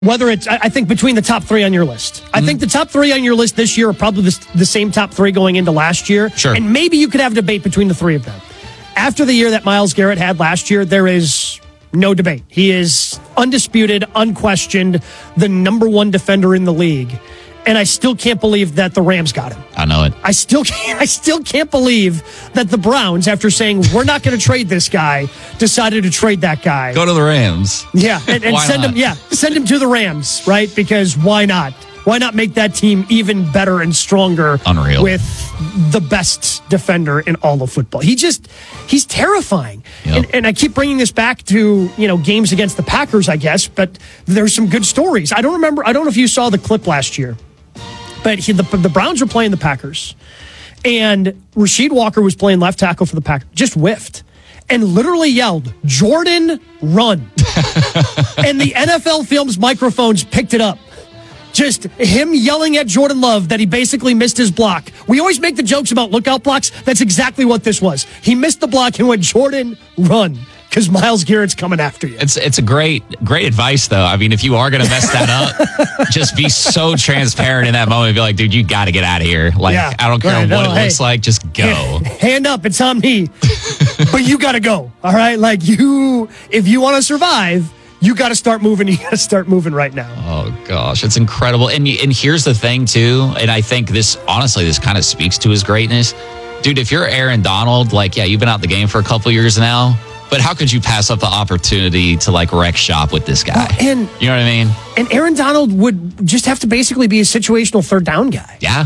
Whether it's, I think between the top three on your list. I think the top three on your list this year are probably the same top three going into last year. Sure. And maybe you could have a debate between the three of them. After the year that Myles Garrett had last year, there is no debate. He is undisputed, unquestioned, the number one defender in the league. And I still can't believe that the Rams got him. I know it. I still can't believe that the Browns, after saying we're not going to trade this guy, decided to trade that guy. Go to the Rams. Yeah, and send him. Yeah, send him to the Rams, right? Because why not? Why not make that team even better and stronger? Unreal. With the best defender in all of football. He's terrifying. Yep. And I keep bringing this back to, games against the Packers, I guess, but there's some good stories. I don't know if you saw the clip last year, but the Browns were playing the Packers, and Rasheed Walker was playing left tackle for the Packers, just whiffed and literally yelled, "Jordan, run." And the NFL Films microphones picked it up. Just him yelling at Jordan Love that he basically missed his block. We always make the jokes about lookout blocks. That's exactly what this was. He missed the block and went, "Jordan, run," because Myles Garrett's coming after you. It's a great advice, though. I mean, if you are going to mess that up, just be so transparent in that moment. Be like, dude, you got to get out of here. Like, Yeah. I don't care what it looks like. Just go. Hand up. It's on me. But you got to go. All right? Like, if you want to survive, you got to start moving. You got to start moving right now. Oh, gosh. It's incredible. And here's the thing, too. And I think this kind of speaks to his greatness. Dude, if you're Aaron Donald, you've been out the game for a couple years now. But how could you pass up the opportunity to wreck shop with this guy? And you know what I mean? And Aaron Donald would just have to basically be a situational third down guy. Yeah.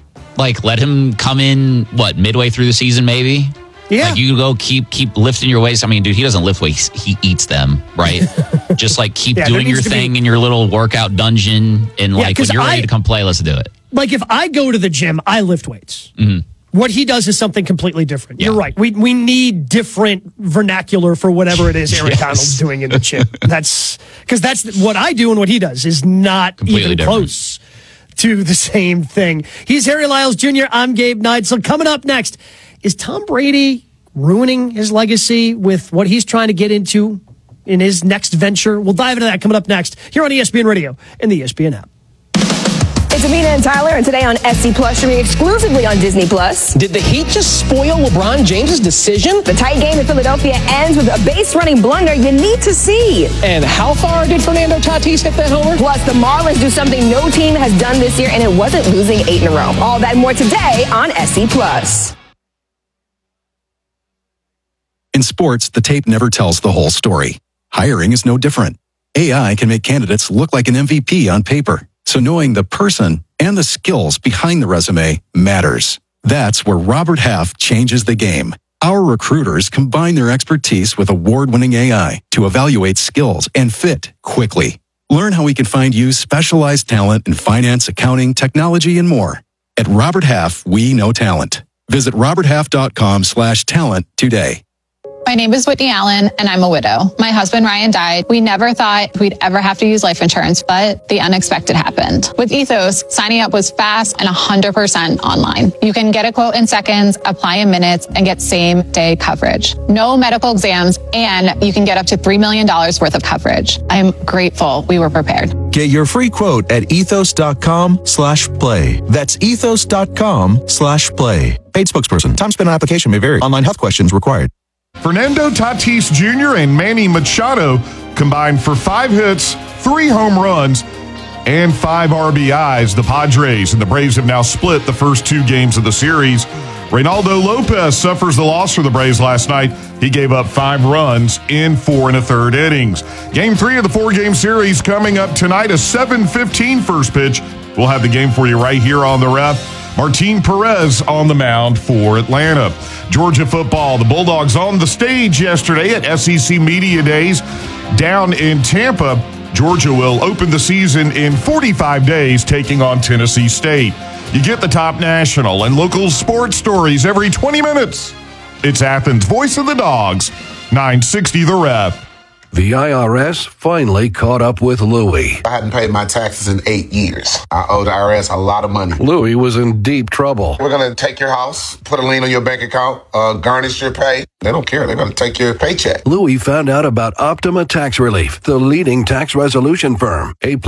Let him come in, midway through the season, maybe? Yeah. You go keep lifting your weights. I mean, dude, he doesn't lift weights. He eats them, right? Just keep doing your thing in your little workout dungeon. And when you're ready to come play, let's do it. If I go to the gym, I lift weights. Mm-hmm. What he does is something completely different. Yeah. You're right. We need different vernacular for whatever it is Aaron Donald's doing in the gym. That's what I do, and what he does is not completely even close to the same thing. He's Harry Lyles Jr. I'm Gabe Neitzel. Coming up next, is Tom Brady ruining his legacy with what he's trying to get into in his next venture? We'll dive into that coming up next here on ESPN Radio and the ESPN app. It's Amina and Tyler, and today on SC Plus, streaming exclusively on Disney Plus. Did the Heat just spoil LeBron James' decision? The tight game in Philadelphia ends with a base-running blunder you need to see. And how far did Fernando Tatis hit that homer? Plus, the Marlins do something no team has done this year, and it wasn't losing 8 in a row. All that and more today on SC Plus. In sports, the tape never tells the whole story. Hiring is no different. AI can make candidates look like an MVP on paper. So knowing the person and the skills behind the resume matters. That's where Robert Half changes the game. Our recruiters combine their expertise with award-winning AI to evaluate skills and fit quickly. Learn how we can find you specialized talent in finance, accounting, technology, and more. At Robert Half, we know talent. Visit roberthalf.com/talent today. My name is Whitney Allen, and I'm a widow. My husband, Ryan, died. We never thought we'd ever have to use life insurance, but the unexpected happened. With Ethos, signing up was fast and 100% online. You can get a quote in seconds, apply in minutes, and get same-day coverage. No medical exams, and you can get up to $3 million worth of coverage. I'm grateful we were prepared. Get your free quote at ethos.com/play. That's ethos.com/play. Paid spokesperson. Time spent on application may vary. Online health questions required. Fernando Tatis Jr. and Manny Machado combined for 5 hits, 3 home runs, and 5 RBIs. The Padres and the Braves have now split the first 2 games of the series. Reynaldo Lopez suffers the loss for the Braves last night. He gave up 5 runs in 4 1/3 innings. Game 3 of the 4-game series coming up tonight, a 7:15 first pitch. We'll have the game for you right here on the Ref. Martin Perez on the mound for Atlanta. Georgia football, the Bulldogs on the stage yesterday at SEC Media Days down in Tampa. Georgia will open the season in 45 days, taking on Tennessee State. You get the top national and local sports stories every 20 minutes. It's Athens' Voice of the Dogs, 960 The Ref. The IRS finally caught up with Louie. I hadn't paid my taxes in 8 years. I owe the IRS a lot of money. Louie was in deep trouble. We're going to take your house, put a lien on your bank account, garnish your pay. They don't care. They're going to take your paycheck. Louie found out about Optima Tax Relief, the leading tax resolution firm.